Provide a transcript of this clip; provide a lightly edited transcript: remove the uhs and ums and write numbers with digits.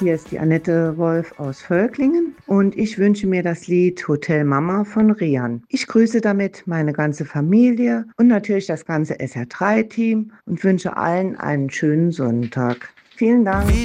Hier ist die Annette Wolf aus Völklingen und ich wünsche mir das Lied Hotel Mama von Rian. Ich grüße damit meine ganze Familie und natürlich das ganze SR3-Team und wünsche allen einen schönen Sonntag. Vielen Dank.